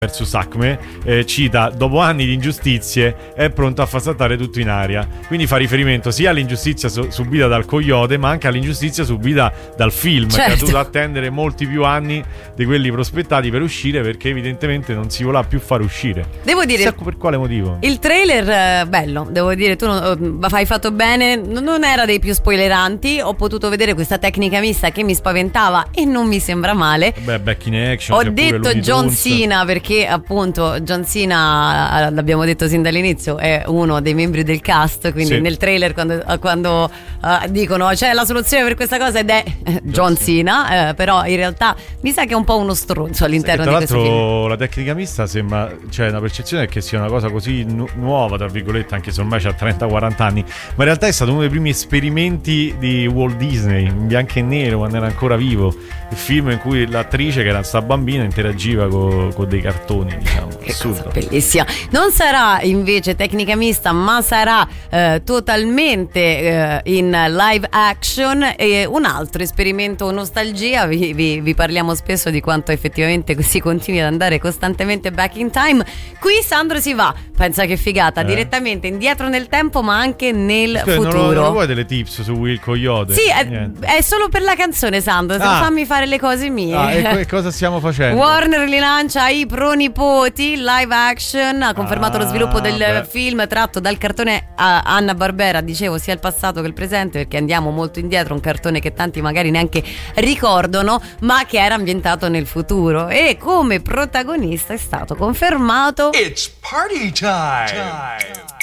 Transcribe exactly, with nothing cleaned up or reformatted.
versus Acme, eh, cita: dopo anni di ingiustizie è pronto a far saltare tutto in aria. Quindi fa riferimento sia all'ingiustizia su- subita dal coyote, ma anche all'ingiustizia subita dal film, certo, che ha dovuto attendere molti più anni di quelli prospettati per uscire, perché evidentemente non si voleva più far uscire. Devo dire, Chissà per quale motivo. il trailer, eh, bello, devo dire, tu non, eh, hai fatto bene, non era dei più spoileranti. Ho potuto vedere questa tecnica mista che mi spaventava e non mi sembra male. Beh, back in action. Ho c'è pure detto Looney John Tunes. Cena perché appunto John Cena, l'abbiamo detto sin dall'inizio, è uno dei membri del cast, quindi Sì. nel trailer quando, quando uh, dicono c'è la soluzione per questa cosa ed è John Cena, eh, però in realtà mi sa che è un po' uno stronzo all'interno E tra di questo film. l'altro la tecnica mista sembra, cioè una percezione è che sia una cosa così nu- nuova, tra virgolette, anche se ormai c'ha trenta quaranta anni, ma in realtà è stato uno dei primi esperimenti di Walt Disney in bianco e nero quando era ancora vivo, il film in cui l'attrice, che era sta bambina, interagiva con co dei cartoni, diciamo. Che Assurdo. cosa bellissima. Non sarà invece tecnica mista, ma sarà eh, totalmente eh, in live action, e un altro esperimento nostalgia. Vi, vi, vi parliamo spesso di quanto effettivamente si continui ad andare costantemente back in time. Qui Sandro si va, pensa che figata, Eh. direttamente indietro nel tempo ma anche nel Scusa, non, futuro. lo, non lo vuoi delle tips su Will Coyote? Sì, è, Niente. è solo per la canzone, Sandro. Se Ah. fammi fare le cose mie. Ah, e que- cosa stiamo facendo? Warner rilancia i pronipoti live action, ha confermato Ah, lo sviluppo del beh. film tratto dal cartone a Hanna-Barbera, dicevo sia il passato che il presente, perché andiamo molto indietro, un cartone che tanti magari neanche ricordano, ma che era ambientato nel futuro, e come protagonista è stato confermato It's party time. time.